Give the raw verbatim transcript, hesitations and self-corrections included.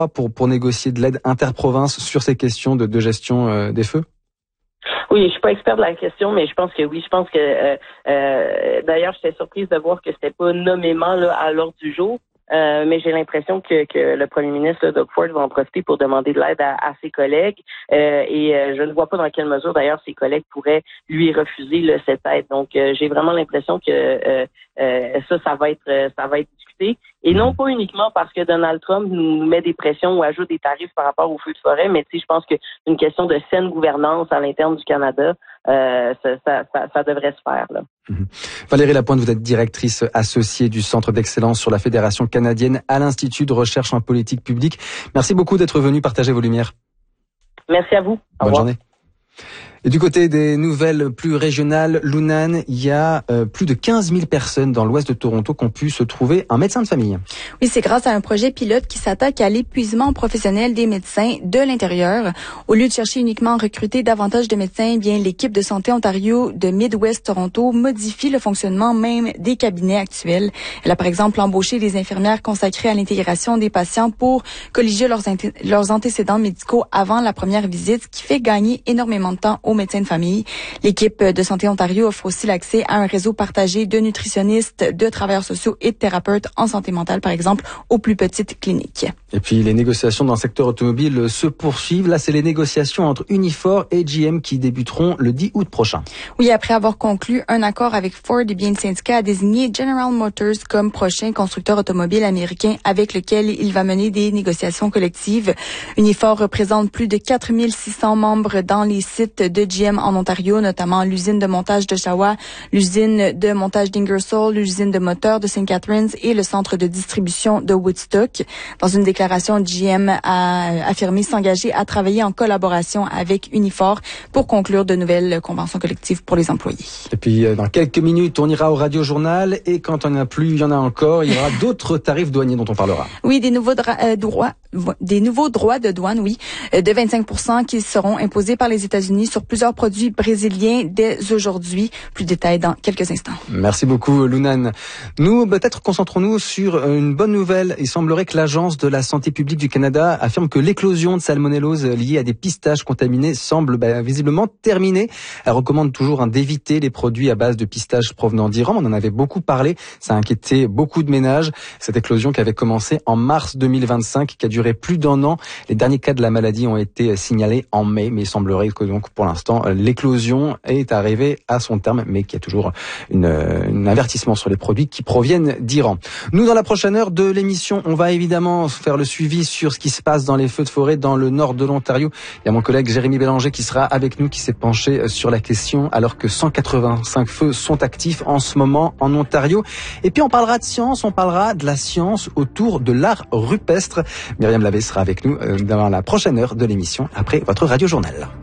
pour, pour négocier de l'aide interprovince sur ces questions de, de gestion euh, des feux? Oui, je suis pas expert de la question, mais je pense que oui. Je pense que euh, euh, d'ailleurs, j'étais surprise de voir que c'était pas nommément là à l'ordre du jour. Euh, mais j'ai l'impression que, que le premier ministre, là, Doug Ford, va en profiter pour demander de l'aide à, à ses collègues. Euh, et euh, je ne vois pas dans quelle mesure, d'ailleurs, ses collègues pourraient lui refuser là, cette aide. Donc, euh, j'ai vraiment l'impression que euh, euh, ça, ça va être, ça va être discuté. Et non pas uniquement parce que Donald Trump nous met des pressions ou ajoute des tarifs par rapport aux feux de forêt, mais tu sais, je pense qu'une question de saine gouvernance à l'interne du Canada, euh, ça, ça, ça, ça devrait se faire, là. Mmh. Valérie Lapointe, vous êtes directrice associée du Centre d'excellence sur la Fédération canadienne à l'Institut de recherche en politique publique. Merci beaucoup d'être venue partager vos lumières. Merci à vous. Au Bonne revoir. journée. Et du côté des nouvelles plus régionales, Lunane, il y a euh, plus de quinze mille personnes dans l'ouest de Toronto qui ont pu se trouver un médecin de famille. Oui, c'est grâce à un projet pilote qui s'attaque à l'épuisement professionnel des médecins de l'intérieur. Au lieu de chercher uniquement à recruter davantage de médecins, eh bien l'équipe de Santé Ontario de Midwest Toronto modifie le fonctionnement même des cabinets actuels. Elle a par exemple embauché des infirmières consacrées à l'intégration des patients pour colliger leurs, leurs antécédents médicaux avant la première visite, ce qui fait gagner énormément de temps aux médecins de famille. L'équipe de Santé Ontario offre aussi l'accès à un réseau partagé de nutritionnistes, de travailleurs sociaux et de thérapeutes en santé mentale, par exemple, aux plus petites cliniques. Et puis, les négociations dans le secteur automobile se poursuivent. Là, c'est les négociations entre Unifor et G M qui débuteront le dix août prochain. Oui, après avoir conclu un accord avec Ford, eh bien, le syndicat a désigné General Motors comme prochain constructeur automobile américain avec lequel il va mener des négociations collectives. Unifor représente plus de quatre mille six cents membres dans les sites de G M en Ontario, notamment l'usine de montage de Oshawa, l'usine de montage d'Ingersoll, l'usine de moteurs de Saint Catharines et le centre de distribution de Woodstock. Dans une déclaration, G M a affirmé s'engager à travailler en collaboration avec Unifor pour conclure de nouvelles conventions collectives pour les employés. Et puis, dans quelques minutes, on ira au Radio-Journal et quand on n'y en a plus, il y en a encore, il y aura d'autres tarifs douaniers dont on parlera. Oui, des nouveaux euh, droits, des nouveaux droits de douane, oui, de vingt-cinq pour cent qui seront imposés par les États-Unis sur plusieurs produits brésiliens dès aujourd'hui. Plus de détails dans quelques instants. Merci beaucoup, Lunane. Nous, peut-être concentrons-nous sur une bonne nouvelle. Il semblerait que l'Agence de la santé publique du Canada affirme que l'éclosion de salmonellose liée à des pistaches contaminés semble bah, visiblement terminée. Elle recommande toujours hein, d'éviter les produits à base de pistaches provenant d'Iran. On en avait beaucoup parlé. Ça a inquiété beaucoup de ménages. Cette éclosion qui avait commencé en mars deux mille vingt-cinq, qui a duré plus d'un an. Les derniers cas de la maladie ont été signalés en mai, mais il semblerait que donc pour l'instant l'éclosion est arrivée à son terme, mais qu'il y a toujours une, un avertissement sur les produits qui proviennent d'Iran. Nous, dans la prochaine heure de l'émission, on va évidemment faire le suivi sur ce qui se passe dans les feux de forêt dans le nord de l'Ontario. Il y a mon collègue Jérémy Bélanger qui sera avec nous, qui s'est penché sur la question alors que cent quatre-vingt-cinq feux sont actifs en ce moment en Ontario. Et puis on parlera de science, on parlera de la science autour de l'art rupestre. Myriam Lavé sera avec nous dans la prochaine heure de l'émission après votre Radio-Journal.